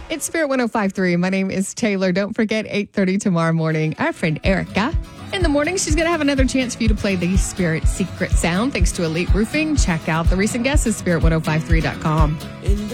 It's Spirit 105.3. My name is Taylor. Don't forget, 8:30 tomorrow morning, our friend Erica. In the morning, she's going to have another chance for you to play the Spirit Secret Sound thanks to Elite Roofing. Check out the recent guests at spirit1053.com.